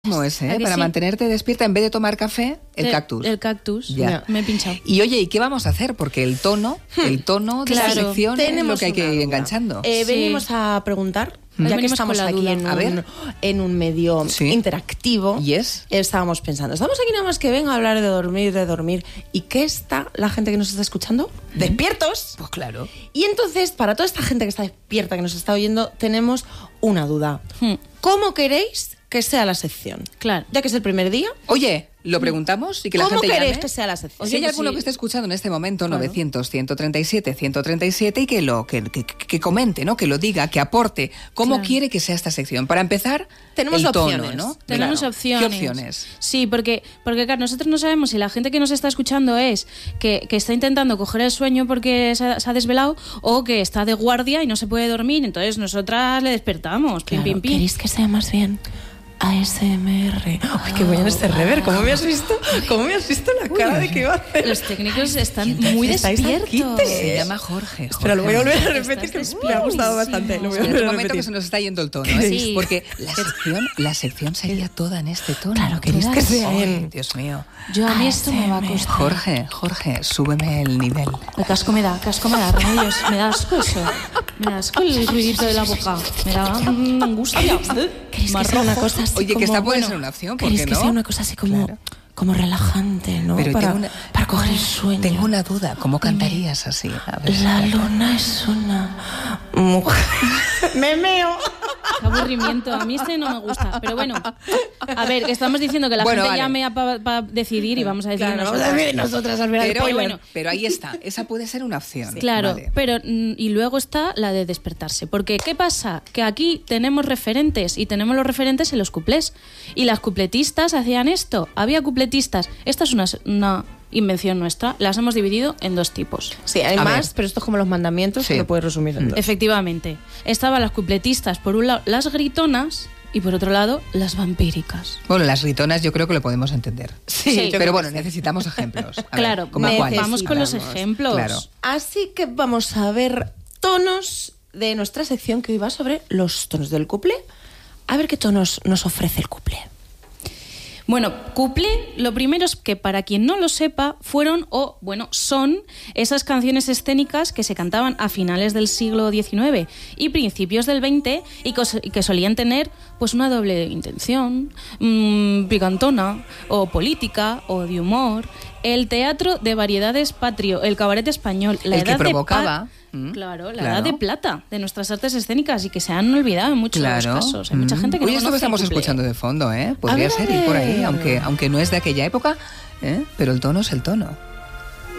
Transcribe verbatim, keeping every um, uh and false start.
¿Cómo es, eh? Para sí? mantenerte despierta, en vez de tomar café, el, el cactus. El cactus, ya. Me he pinchado. Y oye, ¿y qué vamos a hacer? Porque el tono, el tono de claro, la sección es lo que hay que ir enganchando. Eh, sí. Venimos a preguntar, ya venimos que estamos aquí en un, en un medio sí. interactivo. Yes. Estábamos pensando, estamos aquí nada más que venga a hablar de dormir, de dormir. ¿Y qué está la gente que nos está escuchando? ¿Mm? ¿Despiertos? Pues claro. Y entonces, para toda esta gente que está despierta, que nos está oyendo, tenemos una duda. ¿Mm? ¿Cómo queréis que sea la sección? Claro. Ya que es el primer día. Oye, ¿lo preguntamos? Y que la ¿Cómo gente queréis llame? que sea la sección? O si hay sí, alguno sí. que esté escuchando en este momento, claro. novecientos, ciento treinta y siete, ciento treinta y siete y que lo que, que, que comente, ¿no? Que lo diga, que aporte. ¿Cómo claro. quiere que sea esta sección? Para empezar, tenemos el opciones, tono, ¿no? Tenemos claro. opciones. ¿Qué opciones? Sí, porque, porque claro, nosotros no sabemos si la gente que nos está escuchando es que, que está intentando coger el sueño porque se ha, se ha desvelado o que está de guardia y no se puede dormir, entonces nosotras le despertamos. Claro. Pim, pim, pim. ¿Queréis que sea más bien A S M R? Ay, qué bueno este rever. ¿Cómo me has visto? ¿Cómo me has visto la cara Uy, de que iba a hacer? Los técnicos están muy despiertos. Se llama Jorge. Jorge. Pero lo voy a volver a repetir, que me ha gustado bastante. Lo voy a en este momento repetir. que se nos está yendo el tono, ¿eh? Sí. Porque la sección, la sección sería toda en este tono. Claro, queréis que sea en... Dios mío. Yo a mí esto me va a costar. Jorge, Jorge, súbeme el nivel. El casco me da, casco me da, remedios. Me da asco eso. Me da asco el ruidito de la boca. Me da mmm, angustia. ¿Queréis que sea una cosa así Oye, como, que esta puede bueno, ser una opción, ¿por qué ¿queréis no? que sea una cosa así como, claro. como relajante, ¿no? Pero para, una, para coger el sueño. Tengo una duda, ¿cómo cantarías así? A ver, la luna es una mujer. Me meo. Qué aburrimiento, a mí este no me gusta. Pero bueno, a ver, que estamos diciendo que la bueno, gente vale. llame para pa decidir y vamos a decir claro, nosotras. Vamos a decir nosotras al final. Pero, bueno, pero ahí está, esa puede ser una opción. Sí. Claro, vale. pero y luego está la de despertarse. Porque, ¿qué pasa? Que aquí tenemos referentes y tenemos los referentes en los cuplés. Y las cupletistas hacían esto. Había cupletistas. Esta es una... una invención nuestra, las hemos dividido en dos tipos. Sí, hay a más, ver. Pero esto es como los mandamientos, sí. que lo puedes resumir en dos. Efectivamente. Estaban las cupletistas, por un lado, las gritonas, y por otro lado, las vampíricas. Bueno, las gritonas yo creo que lo podemos entender. Sí, sí pero bueno, necesitamos ejemplos. A claro, ver, ¿cómo cuál? Vamos con los ejemplos. Claro. Así que vamos a ver tonos de nuestra sección que hoy va sobre los tonos del cuplé. A ver qué tonos nos ofrece el cuplé. Bueno, cuplé, lo primero es que para quien no lo sepa, fueron o, bueno, son esas canciones escénicas que se cantaban a finales del siglo diecinueve y principios del veinte y que solían tener pues una doble intención, mmm, picantona o política o de humor. El teatro de variedades patrio, el cabaret español, la el edad que provocaba... de Mm, claro, la claro. edad de plata de nuestras artes escénicas y que se han olvidado en muchos claro. casos. Hay mucha gente que Oye, no esto que estamos escuchando de fondo, ¿eh? Podría ser ir por ahí, aunque, aunque no es de aquella época, ¿eh? Pero el tono es el tono.